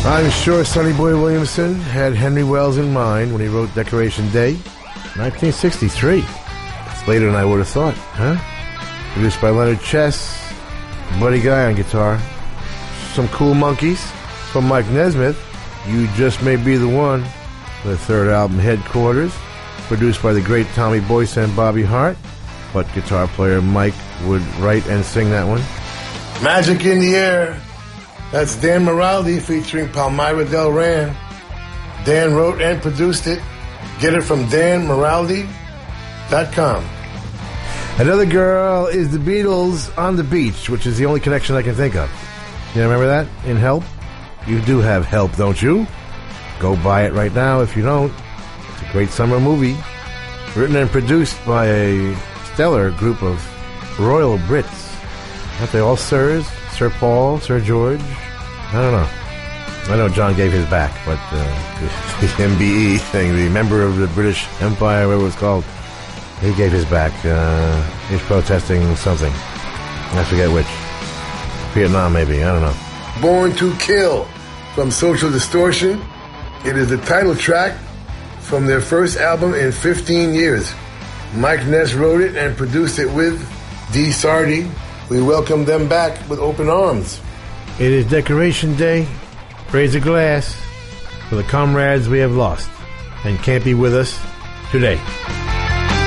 I'm sure Sonny Boy Williamson had Henry Wells in mind when he wrote Decoration Day, 1963. It's later than I would have thought, huh? Produced by Leonard Chess, Buddy Guy on guitar, some Cool Monkeys from Mike Nesmith, You Just May Be the One, the third album, Headquarters, produced by the great Tommy Boyce and Bobby Hart, but guitar player Mike would write and sing that one. Magic in the Air. That's Dan Moraldi featuring Palmyra Del Ran. Dan wrote and produced it. Get it from danmoraldi.com. Another Girl is the Beatles on the Beach, which is the only connection I can think of. You remember that in Help? You do have Help, don't you? Go buy it right now if you don't. It's a great summer movie. Written and produced by a stellar group of royal Brits. Aren't they all sirs? Sir Paul, Sir George? I don't know. I know John gave his back, but the MBE thing, the member of the British Empire, whatever it was called, he gave his back. He's protesting something. I forget which. Vietnam, maybe. I don't know. Born to Kill from Social Distortion. It is the title track from their first album in 15 years. Mike Ness wrote it and produced it with Dee Sardy. We welcome them back with open arms. It is Decoration Day. Raise a glass for the comrades we have lost and can't be with us today.